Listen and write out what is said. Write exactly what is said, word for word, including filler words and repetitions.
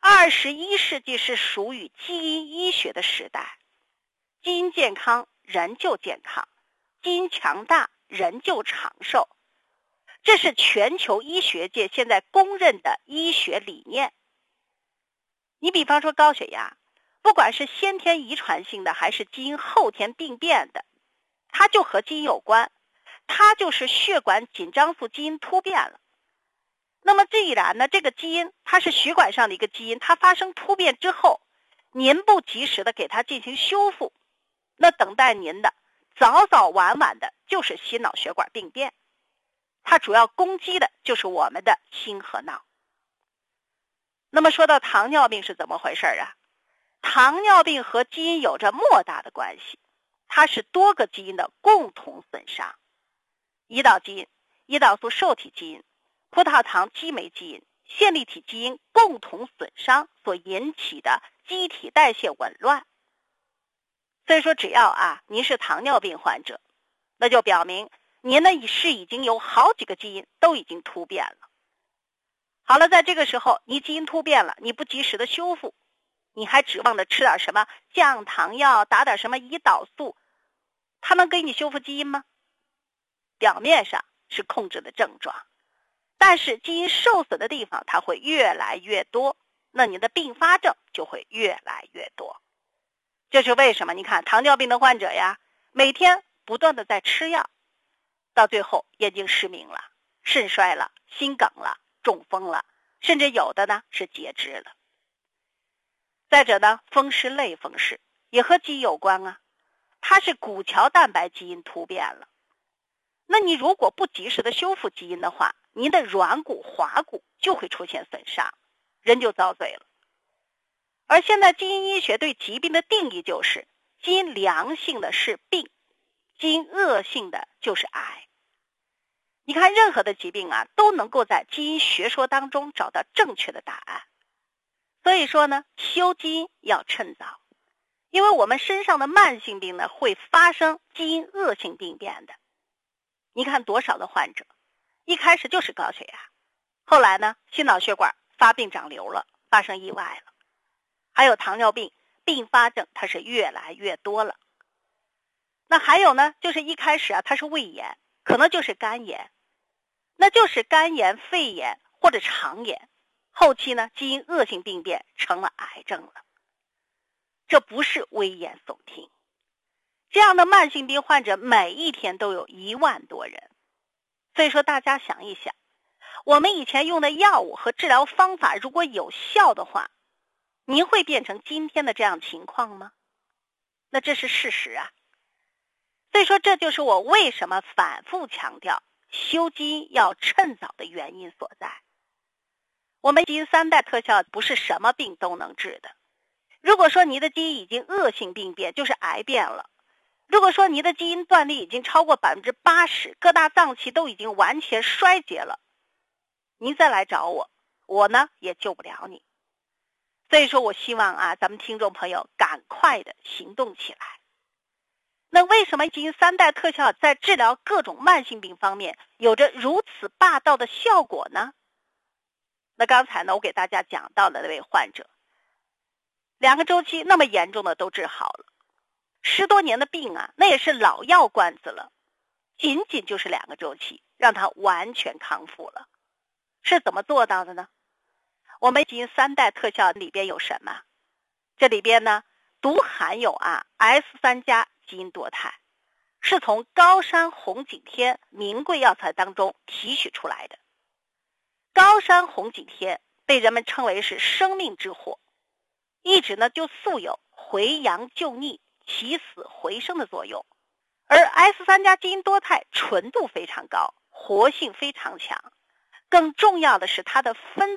二十一世纪是属于基因医学的时代，基因健康，人就健康；基因强大，人就长寿。这是全球医学界现在公认的医学理念。你比方说高血压，不管是先天遗传性的还是基因后天病变的，它就和基因有关，它就是血管紧张素基因突变了。那么既然呢，这个基因它是血管上的一个基因，它发生突变之后，您不及时的给它进行修复，那等待您的早早晚晚的就是心脑血管病变。它主要攻击的就是我们的心和脑。那么说到糖尿病是怎么回事啊？糖尿病和基因有着莫大的关系，它是多个基因的共同损伤。胰岛基因、胰岛素受体基因、葡萄糖激酶基因、线粒体基因共同损伤所引起的机体代谢紊乱。所以说只要啊您是糖尿病患者，那就表明您呢是已经有好几个基因都已经突变了。好了，在这个时候你基因突变了，你不及时的修复，你还指望着吃点什么降糖药，打点什么胰岛素，它能给你修复基因吗？表面上是控制的症状，但是基因受损的地方它会越来越多，那你的并发症就会越来越多。这是为什么？你看糖尿病的患者呀，每天不断的在吃药，到最后眼睛失明了，肾衰了，心梗了，中风了，甚至有的呢是截肢了。再者呢，风湿类风湿也和基因有关啊，它是骨桥蛋白基因突变了。那你如果不及时的修复基因的话，您的软骨滑骨就会出现损伤，人就遭罪了。而现在基因医学对疾病的定义就是基因良性的是病，基因恶性的就是癌。你看任何的疾病啊，都能够在基因学说当中找到正确的答案。所以说呢，修基因要趁早，因为我们身上的慢性病呢会发生基因恶性病变的。你看多少的患者一开始就是高血压，后来呢心脑血管发病长瘤了，发生意外了。还有糖尿病并发症它是越来越多了。那还有呢，就是一开始啊它是胃炎，可能就是肝炎，那就是肝炎、肺炎或者肠炎，后期呢基因恶性病变成了癌症了。这不是危言耸听，这样的慢性病患者每一天都有一万多人。所以说大家想一想，我们以前用的药物和治疗方法如果有效的话，您会变成今天的这样情况吗？那这是事实啊。所以说这就是我为什么反复强调修基因要趁早的原因所在。我们基因三代特效不是什么病都能治的。如果说你的基因已经恶性病变，就是癌变了，如果说你的基因断裂已经超过 百分之八十， 各大脏器都已经完全衰竭了，您再来找我，我呢也救不了你。所以说我希望啊，咱们听众朋友赶快的行动起来。那为什么基因三代特效在治疗各种慢性病方面有着如此霸道的效果呢？那刚才呢我给大家讲到的那位患者，两个周期那么严重的都治好了，十多年的病啊，那也是老药罐子了，仅仅就是两个周期让他完全康复了。是怎么做到的呢？我们基因三代特效里边有什么？这里边呢独含有啊 S 三 加基因多肽，是从高山红景天名贵药材当中提取出来的。高山红景天被人们称为是生命之火，一直呢就素有回阳救逆、起死回生的作用。而 S 三 加基因多肽纯度非常高，活性非常强，更重要的是它的分